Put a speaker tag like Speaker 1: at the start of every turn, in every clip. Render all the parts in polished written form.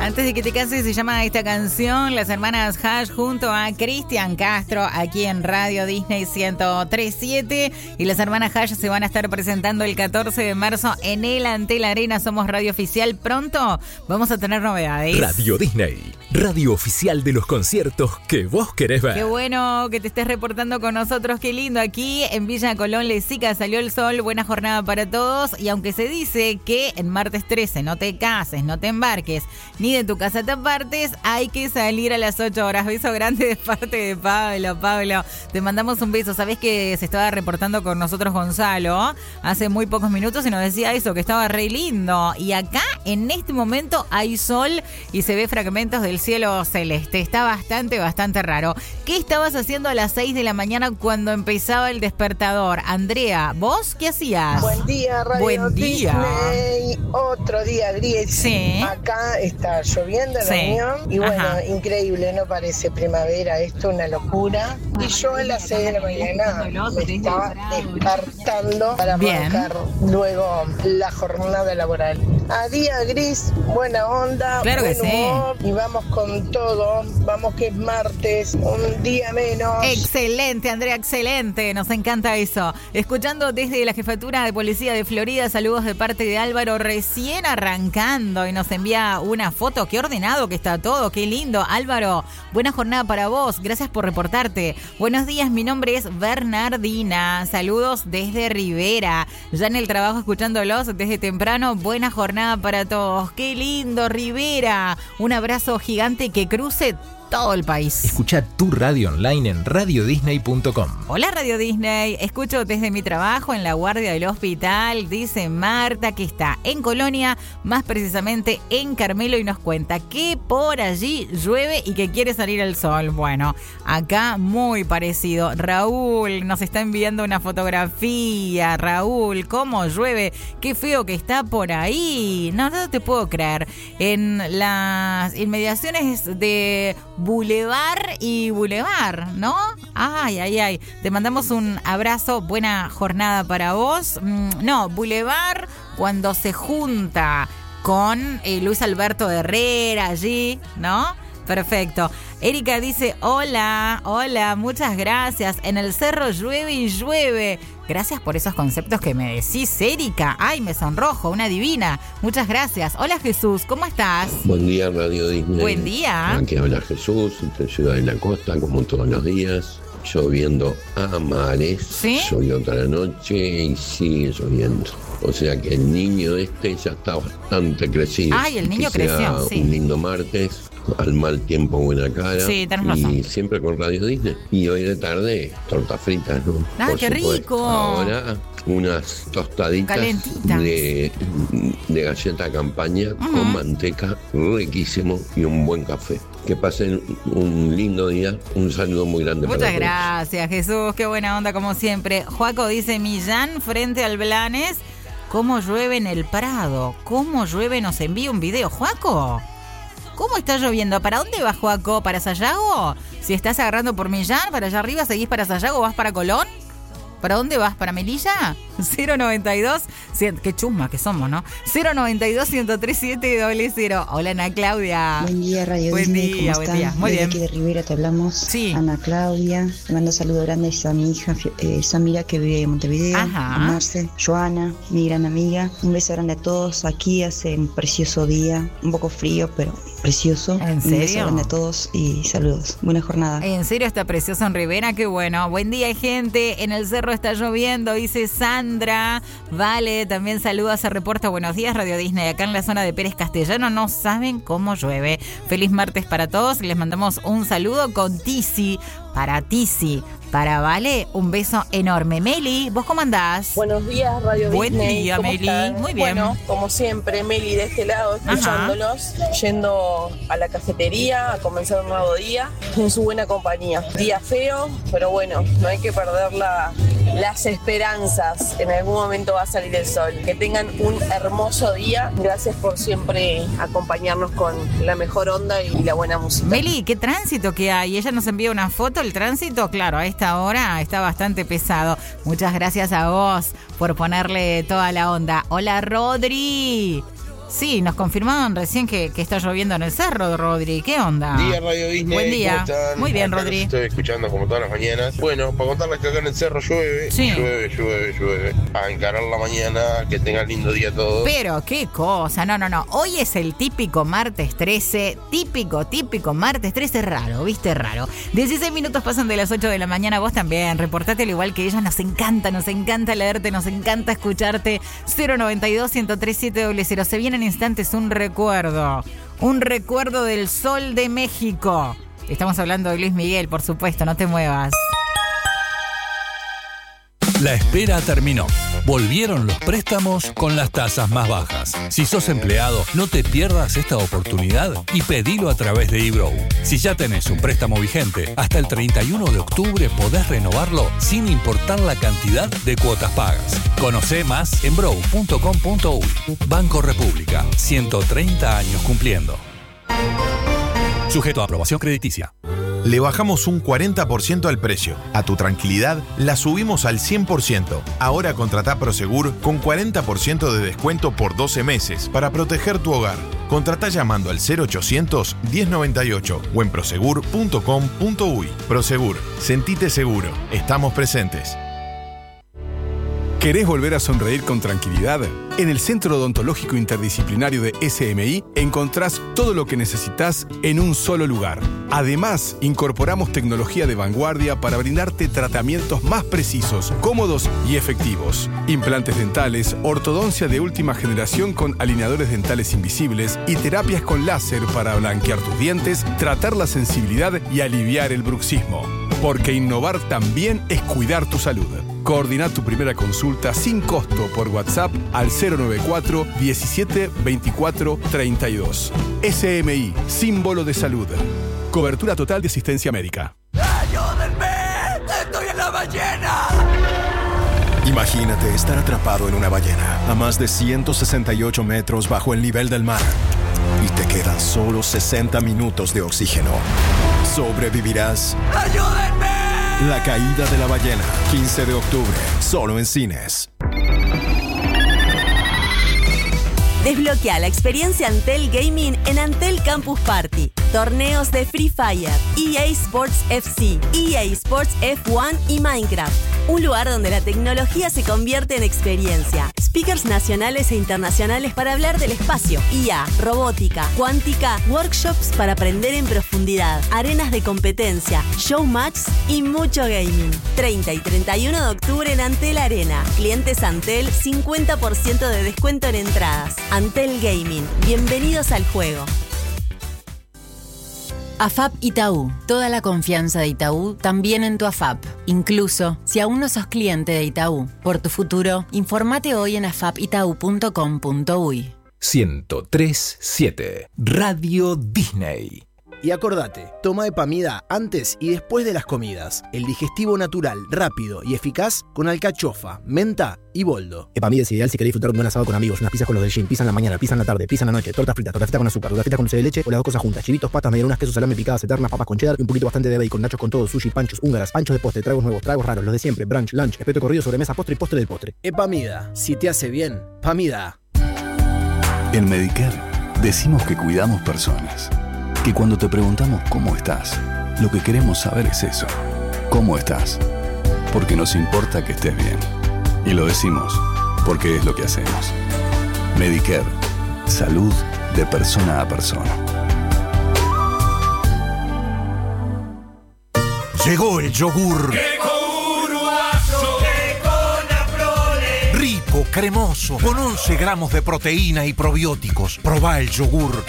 Speaker 1: Antes de que te cases se llama esta canción Las Hermanas Hash junto a Cristian Castro aquí en Radio Disney 103.7 y las Hermanas Hash se van a estar presentando el 14 de marzo en el Antel Arena. Somos radio oficial. Pronto vamos a tener novedades.
Speaker 2: Radio Disney, radio oficial de los conciertos que vos querés ver.
Speaker 1: Qué bueno que te estés reportando con nosotros. Qué lindo aquí en Villa Colón Lezica salió el sol. Buena jornada para todos. Y aunque se dice que en martes 13 no te cases, no te embarques ni de tu casa te apartes, hay que salir a las 8 horas. Beso grande de parte de Pablo. Pablo, te mandamos un beso. Sabés que se estaba reportando con nosotros Gonzalo hace muy pocos minutos y nos decía eso, que estaba re lindo. Y acá en este momento hay sol y se ve fragmentos del cielo celeste. Está bastante raro. ¿Qué estabas haciendo a las 6 de la mañana cuando empezaba el despertador? Andrea, ¿vos qué hacías?
Speaker 3: Buen día, Radio
Speaker 1: Buen día.
Speaker 3: Disney. Otro día gris.
Speaker 1: Sí.
Speaker 3: Acá está lloviendo en la Unión. Y bueno, increíble, no parece primavera, esto una locura. Y yo a las 6 de la mañana me estaba despertando para arrancar luego la jornada laboral. A día gris, buena onda,
Speaker 1: claro
Speaker 3: buen
Speaker 1: que sí.
Speaker 3: humor, y vamos con todo. Vamos que es martes, un día menos.
Speaker 1: Excelente, Andrea, excelente. Nos encanta eso. Escuchando desde la Jefatura de Policía de Florida, saludos de parte de Álvaro, recién arrancando y nos envía una foto. Qué ordenado que está todo, qué lindo. Álvaro, buena jornada para vos. Gracias por reportarte. Buenos días, mi nombre es Bernardina. Saludos desde Rivera. Ya en el trabajo escuchándolos desde temprano. Buena jornada para todos. Qué lindo, Rivera. Un abrazo gigante que cruce todo el país.
Speaker 2: Escucha tu radio online en radiodisney.com.
Speaker 1: Hola Radio Disney, escucho desde mi trabajo en la guardia del hospital, dice Marta que está en Colonia, más precisamente en Carmelo y nos cuenta que por allí llueve y que quiere salir el sol. Bueno, acá muy parecido. Raúl nos está enviando una fotografía. Raúl, cómo llueve, qué feo que está por ahí. No te puedo creer. En las inmediaciones de Boulevard y Boulevard, ¿no? Ay. Te mandamos un abrazo, buena jornada para vos. No, Boulevard cuando se junta con Luis Alberto Herrera allí, ¿no? Perfecto. Erika dice, hola, muchas gracias. En el cerro llueve y llueve. Gracias por esos conceptos que me decís, Erika. Ay, me sonrojo, una divina. Muchas gracias. Hola Jesús, ¿cómo estás?
Speaker 4: Buen día, Radio Disney.
Speaker 1: Buen día.
Speaker 4: Aquí habla Jesús, de Ciudad de la Costa, como todos los días. Lloviendo a mares.
Speaker 1: ¿Sí?
Speaker 4: Llovió toda la noche y sigue lloviendo. O sea que el niño ya está bastante crecido.
Speaker 1: Ay, el niño
Speaker 4: que sea
Speaker 1: creció, sí.
Speaker 4: Un lindo martes. Al mal tiempo, buena cara.
Speaker 1: Sí, tenés razón.
Speaker 4: Y siempre con Radio Disney. Y hoy de tarde, tortas fritas, ¿no?
Speaker 1: ¡Ah,
Speaker 4: Por
Speaker 1: qué
Speaker 4: supuesto.
Speaker 1: rico!
Speaker 4: Ahora, unas tostaditas
Speaker 1: Calentitas.
Speaker 4: de galleta campaña con manteca, riquísimo, y un buen café. Que pasen un lindo día. Un saludo muy grande para todos.
Speaker 1: Muchas gracias, Jesús. Qué buena onda, como siempre. Joaco dice, Millán frente al Blanes. ¿Cómo llueve en el Prado? ¿Cómo llueve? Nos envía un video. ¿Joaco? ¿Cómo está lloviendo? ¿Para dónde vas, Joaco? ¿Para Sayago? Si estás agarrando por Millán, para allá arriba, ¿seguís para Sayago? ¿Vas para Colón? ¿Para dónde vas? ¿Para Melilla? 092, qué chusma que somos, ¿no? 092-103-700. Hola, Ana Claudia.
Speaker 5: Buen día, Radio Disney. ¿Cómo están?
Speaker 1: Buen día. Muy
Speaker 5: Desde
Speaker 1: bien.
Speaker 5: aquí de Rivera te hablamos.
Speaker 1: Sí.
Speaker 5: Ana Claudia. Le mando saludos grandes a mi hija Samira, que vive en Montevideo.
Speaker 1: Ajá.
Speaker 5: A Marce, Joana, mi gran amiga. Un beso grande a todos. Aquí hace un precioso día. Un poco frío, pero precioso.
Speaker 1: ¿En
Speaker 5: Un beso
Speaker 1: serio?
Speaker 5: grande a todos y saludos. Buena jornada.
Speaker 1: En serio, está precioso en Rivera, qué bueno. Buen día, gente. En el cerro está lloviendo, dice Sandra. Vale, también saluda, se reporta. Buenos días, Radio Disney. Acá en la zona de Pérez Castellano no saben cómo llueve. Feliz martes para todos. Les mandamos un saludo con Tizi. Para Tizi. Para Vale, un beso enorme. Meli, ¿vos cómo andás?
Speaker 6: Buenos días, Radio
Speaker 1: Buen
Speaker 6: Disney.
Speaker 1: día,
Speaker 6: ¿Cómo
Speaker 1: Meli.
Speaker 6: están?
Speaker 1: Muy bien.
Speaker 6: Bueno, como siempre, Meli de este lado, escuchándolos, yendo a la cafetería a comenzar un nuevo día en su buena compañía. Día feo, pero bueno, no hay que perder las esperanzas. En algún momento va a salir el sol. Que tengan un hermoso día. Gracias por siempre acompañarnos con la mejor onda y la buena música.
Speaker 1: Meli, qué tránsito que hay. Ella nos envía una foto. El tránsito, claro, a esta hora está bastante pesado. Muchas gracias a vos por ponerle toda la onda. Hola, Rodri. Sí, nos confirmaban recién que está lloviendo en el cerro, Rodri. ¿Qué onda?
Speaker 7: Día Radio Disney.
Speaker 1: Buen día.
Speaker 7: ¿Cómo están?
Speaker 1: Muy bien,
Speaker 7: Acá
Speaker 1: Rodri.
Speaker 7: los estoy escuchando como todas las mañanas. Bueno, para contarles que acá en el cerro llueve.
Speaker 1: Sí.
Speaker 7: Llueve. A encarar la mañana, que tengan lindo día todos.
Speaker 1: Pero qué cosa, no. Hoy es el típico martes 13, típico martes 13 raro, ¿viste? Raro. 16 minutos pasan de las 8 de la mañana, vos también, reportate al igual que ellos, nos encanta leerte, nos encanta escucharte. 092-103-700. Se viene en instantes un recuerdo del Sol de México. Estamos hablando de Luis Miguel, por supuesto, no te muevas.
Speaker 8: La espera terminó. Volvieron los préstamos con las tasas más bajas. Si sos empleado, no te pierdas esta oportunidad y pedilo a través de eBrow. Si ya tenés un préstamo vigente, hasta el 31 de octubre podés renovarlo sin importar la cantidad de cuotas pagas. Conocé más en brow.com.uy. Banco República, 130 años cumpliendo. Sujeto a aprobación crediticia.
Speaker 9: Le bajamos un 40% al precio. A tu tranquilidad, la subimos al 100%. Ahora contratá Prosegur con 40% de descuento por 12 meses para proteger tu hogar. Contratá llamando al 0800 1098 o en prosegur.com.uy. Prosegur, sentite seguro. Estamos presentes.
Speaker 10: ¿Querés volver a sonreír con tranquilidad? En el Centro Odontológico Interdisciplinario de SMI encontrás todo lo que necesitas en un solo lugar. Además, incorporamos tecnología de vanguardia para brindarte tratamientos más precisos, cómodos y efectivos. Implantes dentales, ortodoncia de última generación con alineadores dentales invisibles y terapias con láser para blanquear tus dientes, tratar la sensibilidad y aliviar el bruxismo. Porque innovar también es cuidar tu salud. Coordina tu primera consulta sin costo por WhatsApp al 094 17 24 32. SMI, símbolo de salud. Cobertura total de asistencia médica.
Speaker 11: ¡Ayúdenme! ¡Estoy en la ballena!
Speaker 12: Imagínate estar atrapado en una ballena a más de 168 metros bajo el nivel del mar. Y te quedan solo 60 minutos de oxígeno. ¿Sobrevivirás?
Speaker 11: ¡Ayúdenme!
Speaker 12: La caída de la ballena, 15 de octubre, solo en cines.
Speaker 13: Desbloquea la experiencia Antel Gaming en Antel Campus Party. Torneos de Free Fire, EA Sports FC, EA Sports F1 y Minecraft. Un lugar donde la tecnología se convierte en experiencia. Speakers nacionales e internacionales para hablar del espacio, IA, robótica, cuántica, workshops para aprender en profundidad, arenas de competencia, showmatch y mucho gaming. 30 y 31 de octubre en Antel Arena. Clientes Antel, 50% de descuento en entradas. Antel Gaming. Bienvenidos al juego.
Speaker 14: AFAP Itaú. Toda la confianza de Itaú también en tu AFAP. Incluso si aún no sos cliente de Itaú. Por tu futuro, informate hoy en afapitau.com.uy.
Speaker 2: 103.7 Radio Disney.
Speaker 15: Y acordate, toma Epamida antes y después de las comidas. El digestivo natural, rápido y eficaz con alcachofa, menta y boldo.
Speaker 16: Epamida es ideal si querés disfrutar de un asado con amigos, unas pizzas con los del gym, pizza en la mañana, pizza en la tarde, pizza en la noche, torta frita con azúcar, torta frita con dulce de leche o las dos cosas juntas, chivitos, patas, medialunas, queso, salame, picadas eternas, papas con cheddar y un poquito bastante de bacon, nachos con todo, sushi, panchos, húngaras, panchos de postre, tragos nuevos, tragos raros, los de siempre, brunch, lunch, espeto corrido, sobremesa, postre y postre del postre.
Speaker 15: Epamida, si te hace bien, Pamida.
Speaker 17: En Medicare decimos que cuidamos personas. Que cuando te preguntamos cómo estás, lo que queremos saber es eso. ¿Cómo estás? Porque nos importa que estés bien. Y lo decimos porque es lo que hacemos. Medicare. Salud de persona a persona.
Speaker 18: Llegó el yogur. Rico, cremoso, con 11 gramos de proteína y probióticos. Probá el yogur.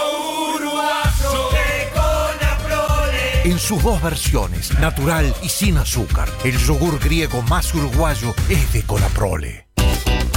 Speaker 18: En sus dos versiones, natural y sin azúcar. El yogur griego más uruguayo es de Conaprole.